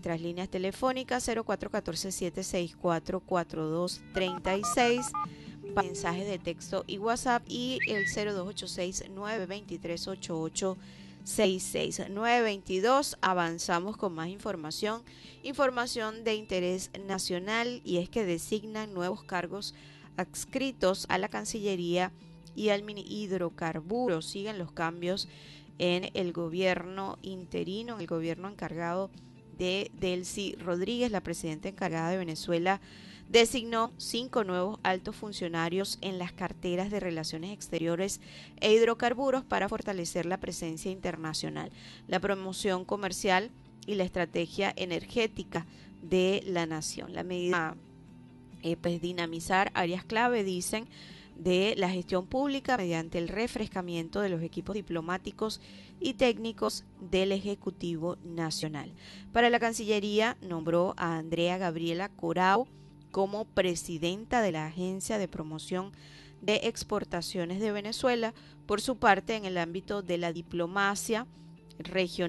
nuestras líneas telefónicas 0414-764-4236, mensajes de texto y WhatsApp, y el 0286-923-8866. 922. Avanzamos con más información de interés nacional, y es que designan nuevos cargos adscritos a la Cancillería y al Hidrocarburos. Siguen los cambios en el gobierno interino, en el gobierno encargado de Delcy Rodríguez. La presidenta encargada de Venezuela designó 5 nuevos altos funcionarios en las carteras de Relaciones Exteriores e Hidrocarburos para fortalecer la presencia internacional, la promoción comercial y la estrategia energética de la nación. La medida dinamizar áreas clave, dicen, de la gestión pública mediante el refrescamiento de los equipos diplomáticos y técnicos del Ejecutivo Nacional. Para la Cancillería nombró a Andrea Gabriela Corao como presidenta de la Agencia de Promoción de Exportaciones de Venezuela. Por su parte, en el ámbito de la diplomacia regional,